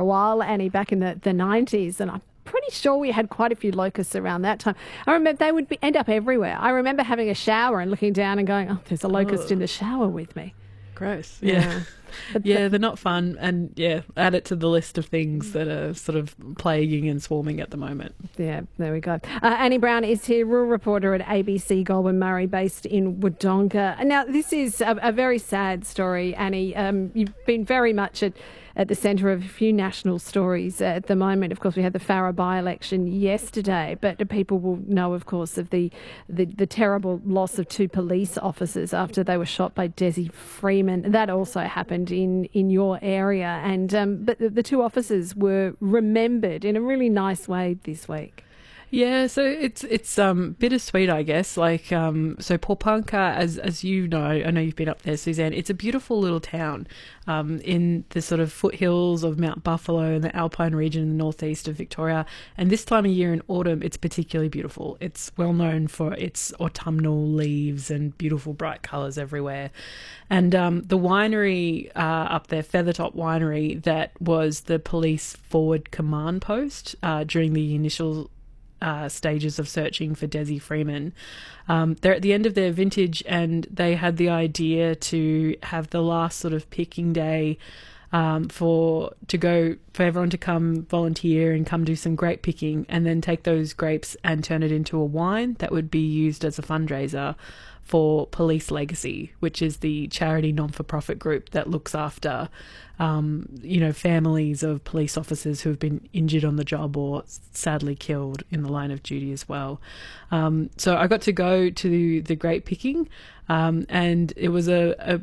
a while, Annie, back in the 90s, and I'm pretty sure we had quite a few locusts around that time. I remember they would end up everywhere. I remember having a shower and looking down and going, oh, there's a locust in the shower with me. Gross. Yeah. Yeah, they're not fun. And yeah, add it to the list of things that are sort of plaguing and swarming at the moment. Yeah, there we go. Annie Brown is here, rural reporter at ABC Goulburn Murray, based in Wodonga. Now, this is a very sad story, Annie. You've been very much at the centre of a few national stories at the moment. Of course, we had the Farrer by-election yesterday, but people will know, of course, of the terrible loss of 2 police officers after they were shot by Desi Freeman. That also happened in your area, and but the 2 officers were remembered in a really nice way this week. Yeah, so it's bittersweet, I guess. Like, so Porepunkah, as you know, I know you've been up there, Suzanne. It's a beautiful little town in the sort of foothills of Mount Buffalo and the Alpine region in the northeast of Victoria. And this time of year in autumn, it's particularly beautiful. It's well known for its autumnal leaves and beautiful bright colours everywhere. And the winery up there, Feathertop Winery, that was the police forward command post during the initial stages of searching for Desi Freeman. They're at the end of their vintage, and they had the idea to have the last sort of picking day for everyone to come volunteer and come do some grape picking, and then take those grapes and turn it into a wine that would be used as a fundraiser for Police Legacy, which is the charity non-for-profit group that looks after families of police officers who have been injured on the job or sadly killed in the line of duty as well. So I got to go to the grape picking, and it was a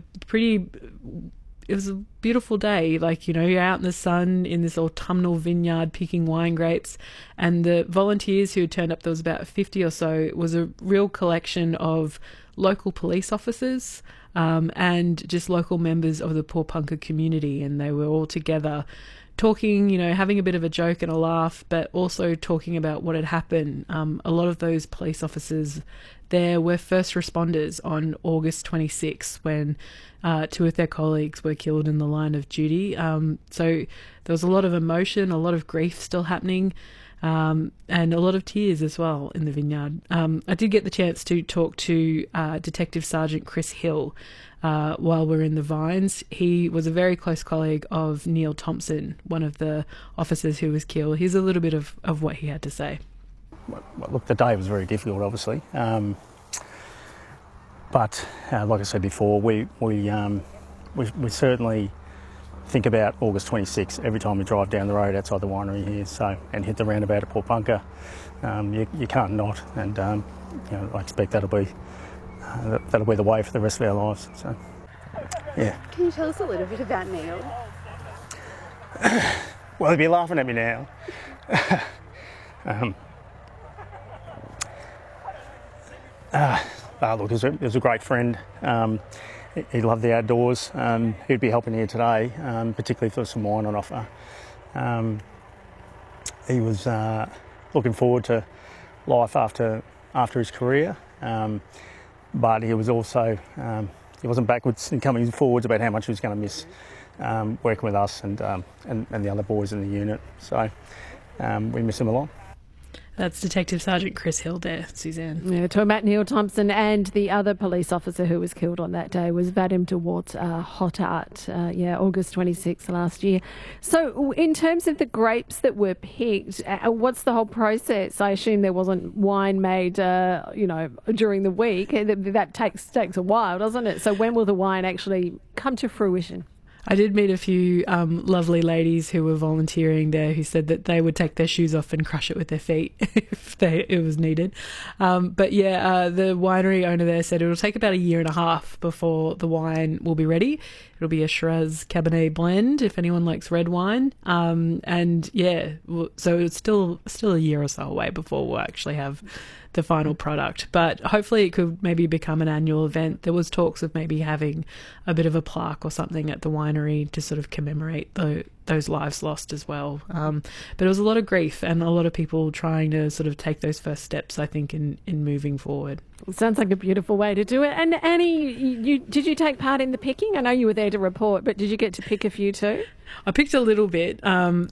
beautiful day. Like, you're out in the sun in this autumnal vineyard picking wine grapes, and the volunteers who had turned up, there was about 50 or so. It was a real collection of local police officers and just local members of the Porepunkah community, and they were all together talking, having a bit of a joke and a laugh, but also talking about what had happened. A lot of those police officers there were first responders on August 26th when 2 of their colleagues were killed in the line of duty. So there was a lot of emotion, a lot of grief still happening, and a lot of tears as well in the vineyard. I did get the chance to talk to Detective Sergeant Chris Hill while we're in the vines. He was a very close colleague of Neil Thompson, one of the officers who was killed. Here's a little bit of what he had to say. Well, look, the day was very difficult, obviously. But like I said before, we certainly think about August 26th every time we drive down the road outside the winery here, and hit the roundabout at Porepunkah. You can't not, and I expect that'll be the way for the rest of our lives. So, yeah. Can you tell us a little bit about Neil? Well, he'd be laughing at me now. Look, he was a great friend. He loved the outdoors. He'd be helping here today, particularly for some wine on offer. He was looking forward to life after his career, but he was also he wasn't backwards in coming forwards about how much he was going to miss working with us and the other boys in the unit. So we miss him a lot. That's Detective Sergeant Chris Hill there, Suzanne. Yeah, talking about Neil Thompson, and the other police officer who was killed on that day was Vadim DeWart Hotart, August 26th last year. So in terms of the grapes that were picked, what's the whole process? I assume there wasn't wine made, during the week. That takes a while, doesn't it? So when will the wine actually come to fruition? I did meet a few lovely ladies who were volunteering there who said that they would take their shoes off and crush it with their feet if it was needed. The winery owner there said it'll take about 1.5 years before the wine will be ready. It'll be a Shiraz Cabernet blend if anyone likes red wine. So it's still a year or so away before we'll actually have the final product, but hopefully it could maybe become an annual event. There was talks of maybe having a bit of a plaque or something at the winery to sort of commemorate those lives lost as well. But it was a lot of grief and a lot of people trying to sort of take those first steps, I think, in moving forward. It sounds like a beautiful way to do it. And Annie, did you take part in the picking? I know you were there to report, but did you get to pick a few too? I picked a little bit.